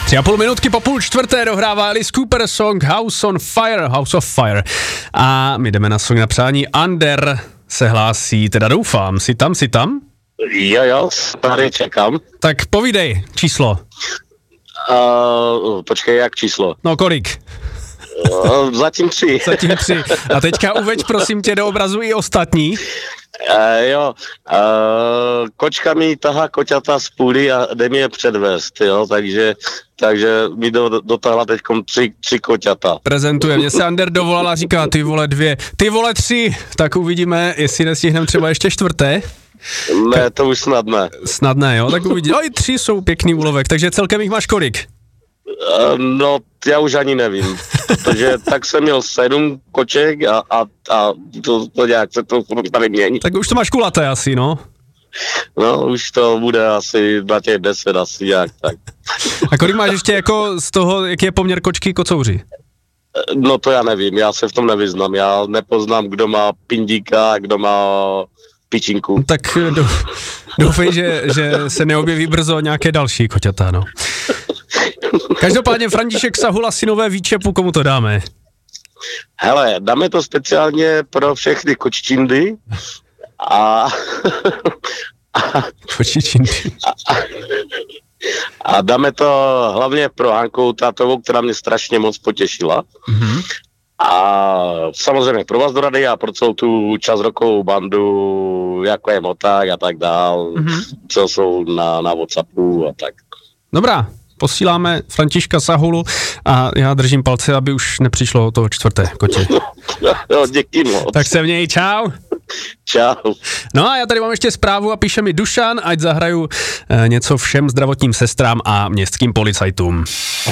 3,5 minutky po 3:30 dohrává Alice Cooper song House of Fire. A my jdeme na song na přání. Ander se hlásí, teda doufám, si tam? Jo, tady čekám. Tak povídej číslo. Počkej, jak číslo? No kolik? Zatím 3. A teďka uveď prosím tě do obrazu i ostatní. Kočka mi tahá koťata z půdy a jde mi je předvést, jo, takže mi dotáhla teďkom 3 koťata. Prezentuje, mě se Ander dovolala, říká ty vole 2, ty vole 3, tak uvidíme, jestli nestihneme třeba ještě 4. Ne, to už snad ne. Snadné, jo, tak uvidíme. I 3 jsou pěkný úlovek, takže celkem jich máš kolik? No, já už ani nevím, protože tak jsem měl 7 koček a to nějak se to tady mění. Tak už to máš kulaté asi, no? No, už to bude asi na těch 10 asi nějak tak. A kolik máš ještě jako z toho, jaký je poměr kočky kocouři? No to já nevím, já se v tom nevyznám, já nepoznám, kdo má pindíka a kdo má pičinku. Tak doufej, že se neobjeví brzo nějaké další koťata, no. Každopádně František Sahula, synové výčepu, komu to dáme? Hele, dáme to speciálně pro všechny kočičindy a dáme to hlavně pro Hanku Tátovou, která mě strašně moc potěšila. Mm-hmm. A samozřejmě pro vás do rady a pro celou tu časrokovou bandu, jako je Moták a tak dál, co jsou na WhatsAppu a tak. Dobrá. Posíláme Františka Sahulu a já držím palce, aby už nepřišlo toho 4. kotě. Jo, děkuji moc. Tak se měj, čau. Čau. No a já tady mám ještě zprávu a píše mi Dušan, ať zahraju něco všem zdravotním sestrám a městským policajtům.